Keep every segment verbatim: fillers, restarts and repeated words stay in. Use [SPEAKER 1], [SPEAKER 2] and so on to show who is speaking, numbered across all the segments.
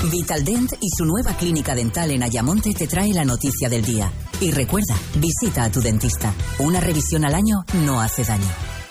[SPEAKER 1] Vitaldent y su nueva clínica dental en Ayamonte te trae la noticia del día. Y recuerda, visita a tu dentista. Una revisión al año no hace daño.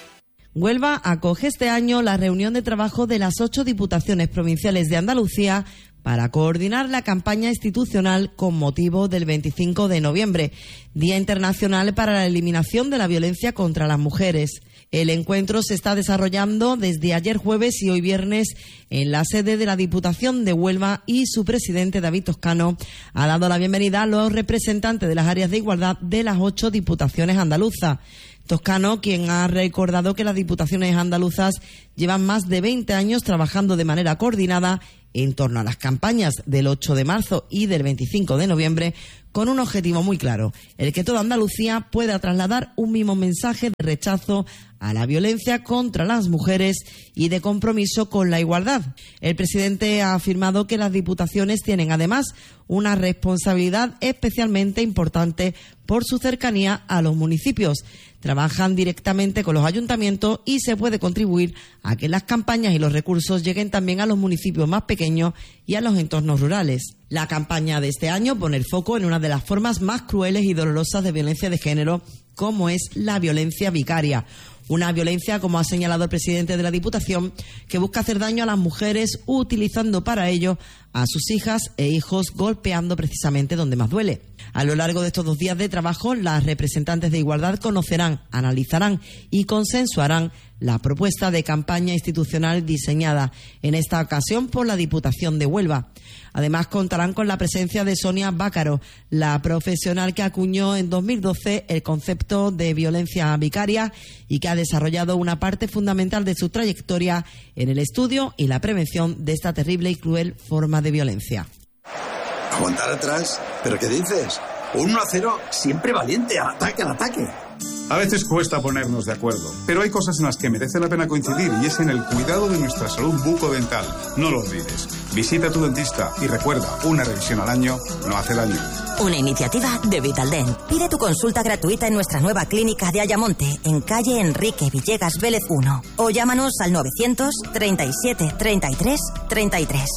[SPEAKER 2] Huelva acoge este año la reunión de trabajo de las ocho diputaciones provinciales de Andalucía para coordinar la campaña institucional con motivo del veinticinco de noviembre, Día Internacional para la Eliminación de la Violencia contra las Mujeres. El encuentro se está desarrollando desde ayer jueves y hoy viernes en la sede de la Diputación de Huelva y su presidente, David Toscano, ha dado la bienvenida a los representantes de las áreas de igualdad de las ocho diputaciones andaluzas. Toscano, quien ha recordado que las diputaciones andaluzas llevan más de veinte años trabajando de manera coordinada en torno a las campañas del ocho de marzo y del veinticinco de noviembre, con un objetivo muy claro, el que toda Andalucía pueda trasladar un mismo mensaje de rechazo a la violencia contra las mujeres y de compromiso con la igualdad. El presidente ha afirmado que las diputaciones tienen además una responsabilidad especialmente importante por su cercanía a los municipios. Trabajan directamente con los ayuntamientos y se puede contribuir a que las campañas y los recursos lleguen también a los municipios más pequeños y a los entornos rurales. La campaña de este año pone el foco en una de las formas más crueles y dolorosas de violencia de género, como es la violencia vicaria. Una violencia, como ha señalado el presidente de la Diputación, que busca hacer daño a las mujeres utilizando para ello a sus hijas e hijos, golpeando precisamente donde más duele. A lo largo de estos dos días de trabajo, las representantes de Igualdad conocerán, analizarán y consensuarán la propuesta de campaña institucional diseñada en esta ocasión por la Diputación de Huelva. Además, contarán con la presencia de Sonia Bácaro, la profesional que acuñó en dos mil doce el concepto de violencia vicaria y que ha desarrollado una parte fundamental de su trayectoria en el estudio y la prevención de esta terrible y cruel forma de violencia.
[SPEAKER 3] ¿Aguantar atrás? ¿Pero qué dices? Un uno a cero siempre valiente, al ataque, al ataque.
[SPEAKER 4] A veces cuesta ponernos de acuerdo, pero hay cosas en las que merece la pena coincidir y es en el cuidado de nuestra salud bucodental. No lo olvides. Visita a tu dentista y recuerda, una revisión al año no hace daño.
[SPEAKER 1] Una iniciativa de Vitaldent. Pide tu consulta gratuita en nuestra nueva clínica de Ayamonte, en calle Enrique Villegas Vélez uno. O llámanos al novecientos treinta y siete treinta y tres treinta y tres.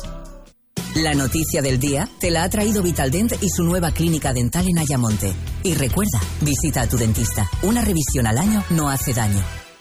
[SPEAKER 1] La noticia del día te la ha traído Vitaldent y su nueva clínica dental en Ayamonte. Y recuerda, visita a tu dentista. Una revisión al año no hace daño.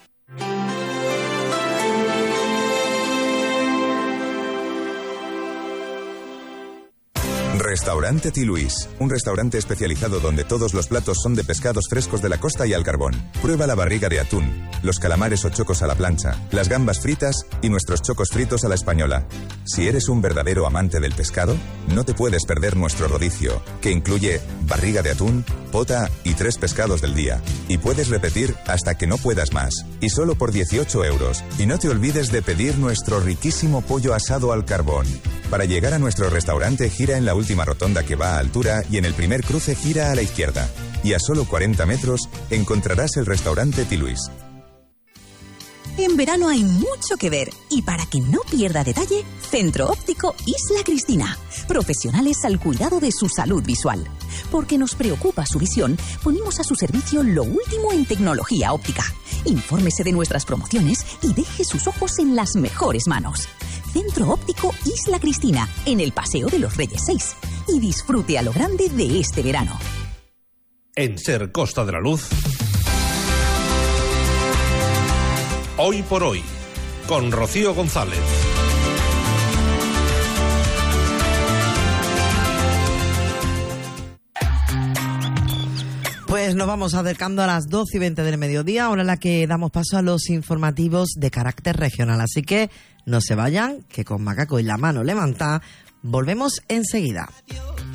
[SPEAKER 5] Restaurante Ti Luis, un restaurante especializado donde todos los platos son de pescados frescos de la costa y al carbón. Prueba la barriga de atún, los calamares o chocos a la plancha, las gambas fritas y nuestros chocos fritos a la española. Si eres un verdadero amante del pescado, no te puedes perder nuestro rodicio, que incluye barriga de atún, pota y tres pescados del día. Y puedes repetir hasta que no puedas más. Y solo por dieciocho euros. Y no te olvides de pedir nuestro riquísimo pollo asado al carbón. Para llegar a nuestro restaurante, gira en la última rotonda que va a altura y en el primer cruce gira a la izquierda. Y a solo cuarenta metros encontrarás el restaurante Ti Luis.
[SPEAKER 6] En verano hay mucho que ver y para que no pierda detalle, Centro Óptico Isla Cristina. Profesionales al cuidado de su salud visual. Porque nos preocupa su visión, ponemos a su servicio lo último en tecnología óptica. Infórmese de nuestras promociones y deje sus ojos en las mejores manos. Centro Óptico Isla Cristina, en el Paseo de los Reyes seis. Y disfrute a lo grande de este verano.
[SPEAKER 7] En Ser Costa de la Luz, Hoy por Hoy, con Rocío González.
[SPEAKER 2] Pues nos vamos acercando a las doce y veinte del mediodía, hora en la que damos paso a los informativos de carácter regional. Así que no se vayan, que con Macaco y la mano levantada volvemos enseguida.